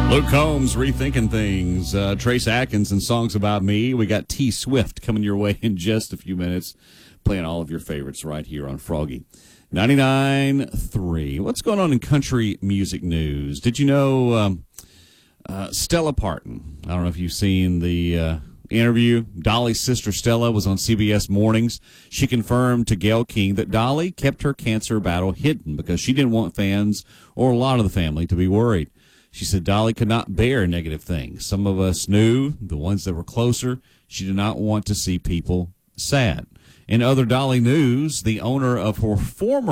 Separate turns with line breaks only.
Luke Combs, Rethinking Things. Trace Atkins and Songs About Me. We got T Swift coming your way in just a few minutes, playing all of your favorites right here on Froggy 99.3. What's going on in country music news? Did you know Stella Parton? I don't know if you've seen the interview. Dolly's sister Stella was on CBS Mornings. She confirmed to Gayle King that Dolly kept her cancer battle hidden because she didn't want fans or a lot of the family to be worried. She said Dolly could not bear negative things. Some of us knew, the ones that were closer, she did not want to see people sad. In other Dolly news, the owner of her former